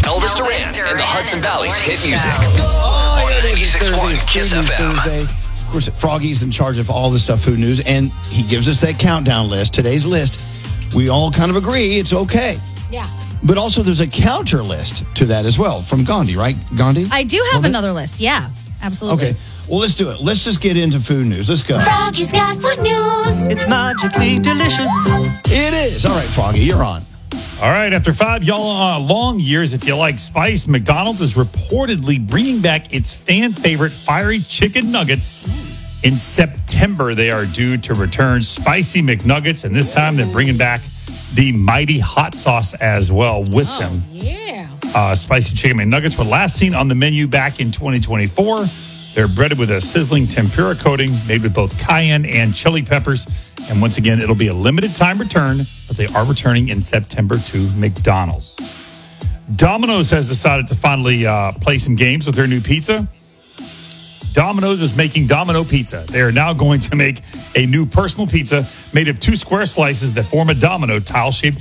Elvis Duran and the Hudson Valley's hit music. Oh, On it is. 96.1 Kiss Food News FM. Thursday. Of course, Froggy's in charge of all the stuff, food news, and he gives us that countdown list. Today's list, we all kind of agree it's okay. Yeah. But also there's a counter list to that as well from Gandhi, right? Gandhi? I do have another list. Yeah, absolutely. Okay. Well, let's do it. Let's just get into food news. Let's go. Froggy's got food news. It's magically delicious. It is. All right, Froggy, you're on. All right, after 5 long years, if you like spice, McDonald's is reportedly bringing back its fan favorite fiery chicken nuggets. In September, they are due to return spicy McNuggets, and this time they're bringing back the mighty hot sauce as well with them. Yeah. Spicy chicken McNuggets were last seen on the menu back in 2024. They're breaded with a sizzling tempura coating made with both cayenne and chili peppers. And once again, it'll be a limited time return, but they are returning in September to McDonald's. Domino's has decided to finally play some games with their new pizza. Domino's is making Domino Pizza. They are now going to make a new personal pizza made of 2 square slices that form a domino tile-shaped